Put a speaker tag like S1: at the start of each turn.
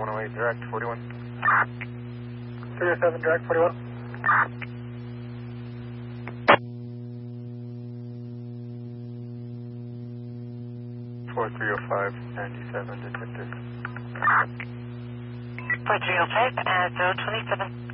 S1: 108 direct 41.
S2: 307 direct 41.
S1: 4305 97 detected.
S3: 4305 027.